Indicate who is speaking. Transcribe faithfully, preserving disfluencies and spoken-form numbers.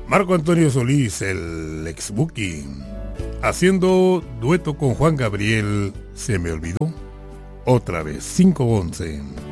Speaker 1: Marco Antonio Solís, el ex Buki, haciendo dueto con Juan Gabriel, Se me olvidó. Otra vez, cinco once.